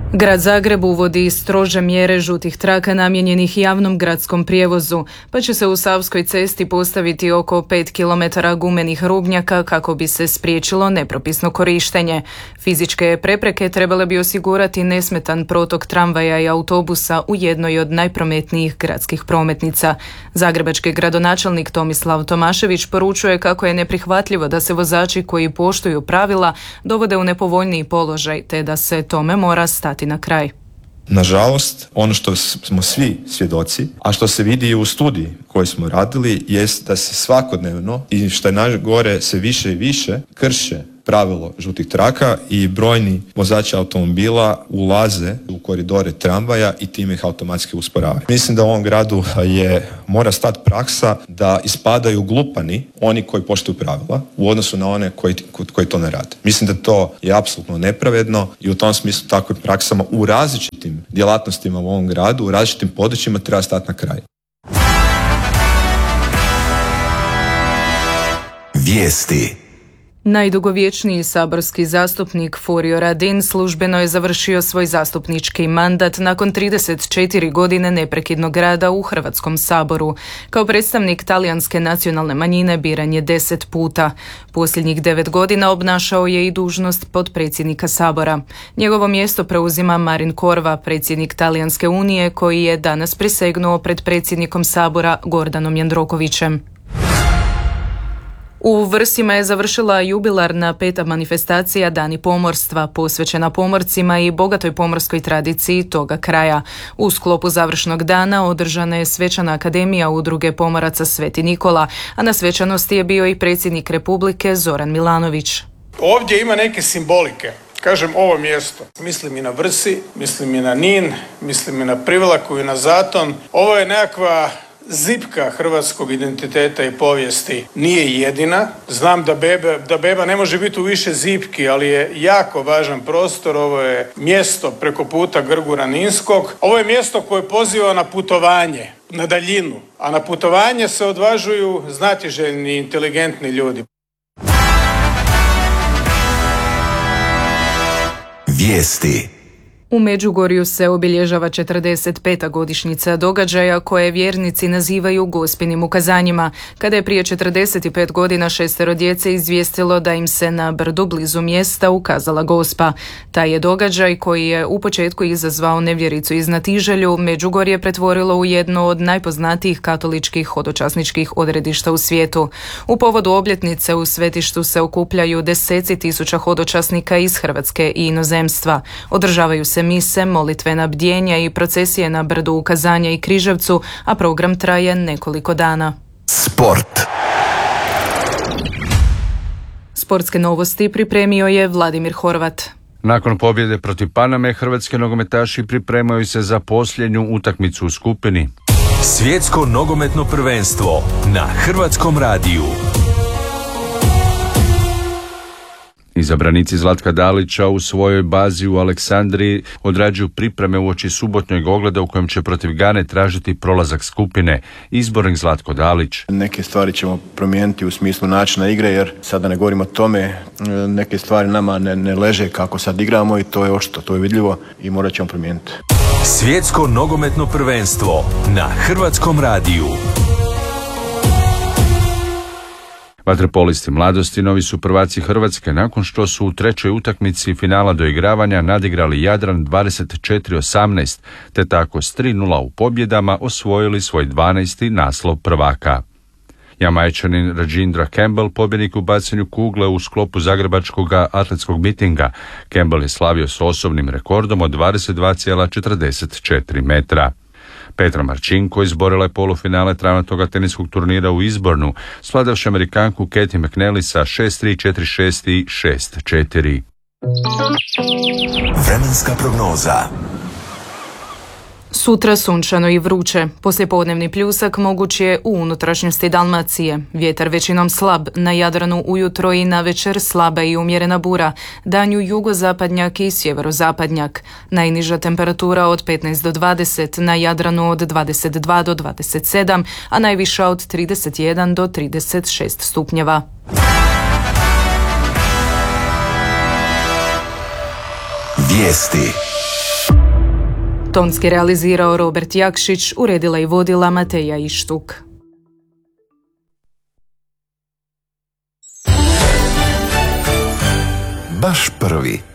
Grad Zagreb uvodi strože mjere žutih traka namijenjenih javnom gradskom prijevozu, pa će se u Savskoj cesti postaviti oko 5 km gumenih rubnjaka kako bi se spriječilo nepropisno korištenje. Fizičke prepreke trebale bi osigurati nesmetan protok tramvaja i autobusa u jednoj od najprometnijih gradskih prometnica. Zagrebački gradonačelnik Tomislav Tomašević poručuje kako je neprihvatljivo da se vozači koji poštuju pravila dovode u nepovoljniji položaj, te da se tome mora stati na kraj. Nažalost, ono što smo svi svjedoci, a što se vidi i u studiji koju smo radili, jest da se svakodnevno i što je najgore se više i više krše pravilo žutih traka i brojni vozači automobila ulaze u koridore tramvaja i time ih automatski usporavaju. Mislim da u ovom gradu mora stati praksa da ispadaju glupani oni koji poštuju pravila u odnosu na one koji to ne rade. Mislim da to je apsolutno nepravedno i u tom smislu takvim praksama u različitim djelatnostima u ovom gradu, u različitim područjima treba stati na kraj. Vijesti. Najdugovječniji saborski zastupnik Furio Radin službeno je završio svoj zastupnički mandat nakon 34 godine neprekidnog rada u Hrvatskom saboru. Kao predstavnik talijanske nacionalne manjine biran je 10 puta. Posljednjih 9 godina obnašao je i dužnost potpredsjednika sabora. Njegovo mjesto preuzima Marin Korva, predsjednik Talijanske unije, koji je danas prisegnuo pred predsjednikom sabora Gordanom Jandrokovićem. U Vrsima je završila jubilarna 5. manifestacija Dani pomorstva, posvećena pomorcima i bogatoj pomorskoj tradiciji toga kraja. U sklopu završnog dana održana je svečana akademija Udruge pomoraca Sveti Nikola, a na svečanosti je bio i predsjednik Republike Zoran Milanović. Ovdje ima neke simbolike. Kažem ovo mjesto, mislim i na Vrsi, mislim i na Nin, mislim i na Privlaku i na Zaton. Ovo je nekakva zipka hrvatskog identiteta i povijesti. Nije jedina. Znam da Beba ne može biti u više zipki, ali je jako važan prostor. Ovo je mjesto preko puta Grgura Ninskog. Ovo je mjesto koje poziva na putovanje, na daljinu. A na putovanje se odvažuju znatiželjni, inteligentni ljudi. Vijesti. U Međugorju se obilježava 45. godišnjica događaja koje vjernici nazivaju Gospinim ukazanjima, kada je prije 45 godina 6 djece izvijestilo da im se na brdu blizu mjesta ukazala Gospa. Taj je događaj, koji je u početku izazvao nevjericu i znatiželju, Međugorje pretvorilo u jedno od najpoznatijih katoličkih hodočasničkih odredišta u svijetu. U povodu obljetnice u svetištu se okupljaju deseci tisuća hodočasnika iz Hrvatske i inozemstva. Održavaju se mise, molitvena bdjenja i procesije na brdu Ukazanja i Križevcu, a program traje nekoliko dana. Sport. Sportske novosti pripremio je Vladimir Horvat. Nakon pobjede protiv Paname, hrvatski nogometaši pripremaju se za posljednju utakmicu u skupini. Svjetsko nogometno prvenstvo na Hrvatskom radiju. Izabranici Zlatka Dalića u svojoj bazi u Aleksandriji odrađuju pripreme uoči subotnjeg ogleda u kojem će protiv Gane tražiti prolazak skupine. Izbornik Zlatko Dalić. Neke stvari ćemo promijeniti u smislu načina igre, jer sada ne govorimo o tome, neke stvari nama ne leže kako sad igramo i to je očito, to je vidljivo i morat ćemo promijeniti. Svjetsko nogometno prvenstvo na Hrvatskom radiju. Vaterpolisti mladosti novi su prvaci Hrvatske nakon što su u trećoj utakmici finala doigravanja nadigrali Jadran 24-18, te tako s 3-0 u pobjedama osvojili svoj 12. naslov prvaka. Jamajčanin Rajindra Campbell pobjednik u bacanju kugle u sklopu zagrebačkog atletskog mitinga. Campbell je slavio s osobnim rekordom od 22,44 metra. Petra Marčinko izborila je polufinale travnatoga teniskog turnira u Izbornu, svladavši Amerikanku Katie McNally sa 6-3, 4-6 i 6-4. Vremenska prognoza. Sutra sunčano i vruće. Poslijepodnevni pljusak moguć je u unutrašnjosti Dalmacije. Vjetar većinom slab, na Jadranu ujutro i navečer slaba i umjerena bura, danju jugozapadnjak i sjeverozapadnjak. Najniža temperatura od 15 do 20, na Jadranu od 22 do 27, a najviša od 31 do 36 stupnjeva. Vijesti. Tonski realizirao Robert Jakšić, uredila i vodila Mateja Ištuk. Baš prvi.